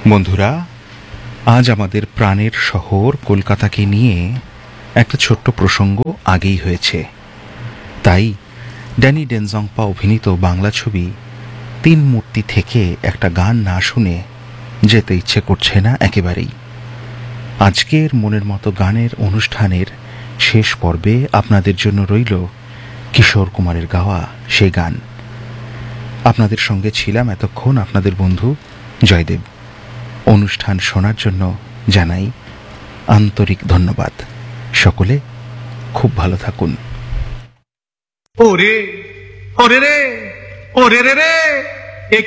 বন্ধুরা, আজ আমাদের প্রাণের শহর কলকাতাকে নিয়ে একটা ছোট্ট প্রসঙ্গ আগেই হয়েছে। তাই ড্যানি ডেনজংপা অভিনীত বাংলা ছবি তিন মূর্তি থেকে একটা গান না শুনে যেতে ইচ্ছে করছে না একেবারেই। আজকের মনের মতো গানের অনুষ্ঠানের শেষ পর্বে আপনাদের জন্য রইল কিশোর কুমারের গাওয়া সেই গান। আপনাদের সঙ্গে ছিলাম এতক্ষণ আপনাদের বন্ধু জয়দেব। অনুষ্ঠান শোনার জন্য জানাই আন্তরিক ধন্যবাদ। সকলে খুব ভালো থাকুন। ওরে ওরে রে ওরে রে রে